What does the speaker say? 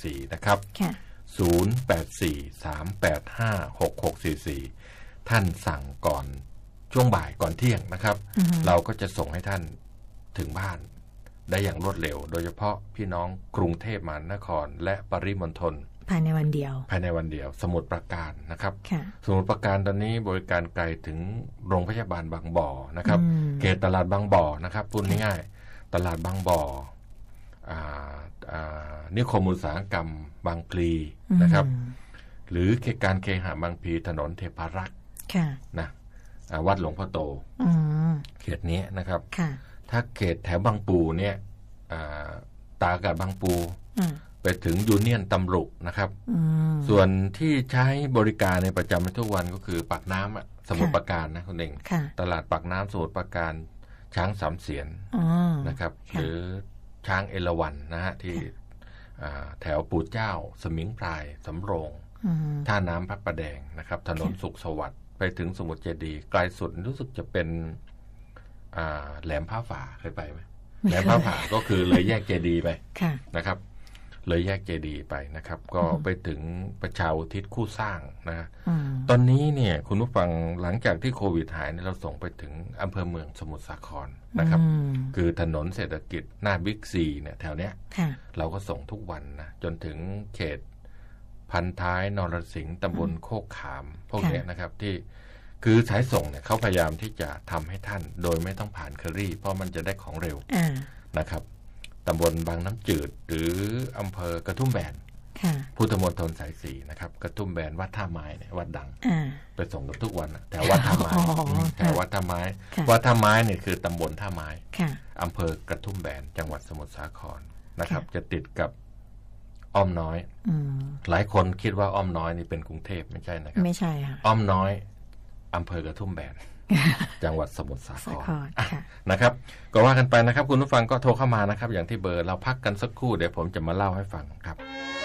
6644นะครับ0843856644ท่านสั่งก่อนช่วงบ่ายก่อนเที่ยงนะครับเราก็จะส่งให้ท่านถึงบ้านได้อย่างรวดเร็วโดยเฉพาะพี่น้องกรุงเทพมหานครและปริมณฑลภายในวันเดียวสมุทรปราการนะครับสมุทรปราการตอนนี้บริการไกลถึงโรงพยาบาลบางบ่อนะครับเขตตลาดบางบ่อนะครับพูดง่ายๆตลาดบางบ่อนิคมอุตสาหกรรมบางพลีนะครับหรือเขตการเคหะบางพลีถนนเทพารักษ์นะวัดหลวงพ่อโตเขตนี้นะครับถ้าเขตแถวบางปูเนี่ยตากาดบางปูไปถึงยูเนียนตำรุนะครับส่วนที่ใช้บริการในประจำทุกวันก็คือปากน้ำสมุทรปราการนะคุณเองตลาดปากน้ำสมุทรปราการช้างสามเสียนนะครับหรือช้างเอราวัณนะฮะที่แถวปู่เจ้าสมิงพรายสำโรงท่าน้ำพระประแดงนะครับถนนสุขสวัสดิ์ไปถึงสมุทรเจดีย์ไกลสุดรู้สึกจะเป็นแหลมผ้าฝาเคยไปไหมแหลมผ้าฝาก็คือเลยแยกเจดีย์ไปนะครับเลยแยกเจดีย์ไปนะครับก็ไปถึงประชาอุทิศคู่สร้างนะตอนนี้เนี่ยคุณผู้ฟังหลังจากที่โควิดหายเราส่งไปถึงอำเภอเมืองสมุทรสาครนะครับคือถนนเศรษฐกิจหน้าบิ๊กซีเนี่ยแถวเนี้ยเราก็ส่งทุกวันนะจนถึงเขตพันท้ายนรสิงห์ตำบลโคกขามพวกนี้นะครับที่คือสายส่งเนี่ยเขาพยายามที่จะทำให้ท่านโดยไม่ต้องผ่านเคอรี่เพราะมันจะได้ของเร็วนะครับตำบลบางน้ำจืดหรืออำเภอกระทุ่มแบนพุทธมณฑลสาย4นะครับกระทุ่มแบนวัดท่าไม้เนี่ยวัดดังไปส่งกันทุกวันแต่วัดท่าไม้แต่วัดท่าไม้วัดท่าไม้เนี่ยคือตำบลท่าไม้อำเภอกระทุ่มแบนจังหวัดสมุทรสาครนะครับจะติดกับอ้อมน้อยหลายคนคิดว่าอ้อมน้อยนี่เป็นกรุงเทพไม่ใช่นะครับไม่ใช่ค่ะอ้อมน้อยอำเภอกระทุ่มแบนจังหวัดสมุทรสาครนะครับก็ว่ากันไปนะครับคุณผู้ฟังก็โทรเข้ามานะครับอย่างที่เบอร์เราพักกันสักครู่เดี๋ยวผมจะมาเล่าให้ฟังครับ